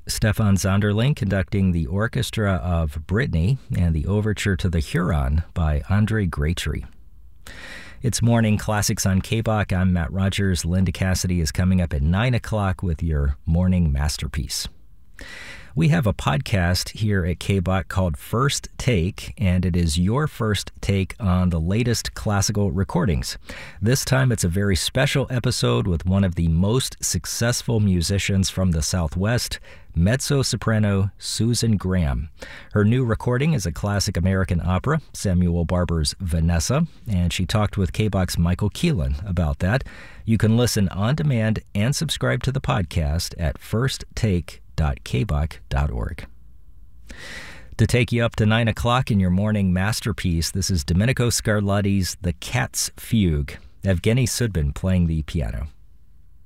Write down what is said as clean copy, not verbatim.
Stefan Zonderling conducting the orchestra of Brittany and the overture to the Huron by Andre Greitrey. It's Morning Classics on KBOK. I'm Matt Rogers. Linda Cassidy is coming up at 9 o'clock with your morning masterpiece. We have a podcast here at KBOK called First Take, and it is your first take on the latest classical recordings. This time it's a very special episode with one of the most successful musicians from the Southwest, mezzo-soprano Susan Graham. Her new recording is a classic American opera, Samuel Barber's Vanessa, and she talked with KBOK's Michael Keelan about that. You can listen on demand and subscribe to the podcast at firsttake.kbok.org. To take you up to 9 o'clock in your morning masterpiece, this is Domenico Scarlatti's The Cat's Fugue, Evgeny Sudbin playing the piano.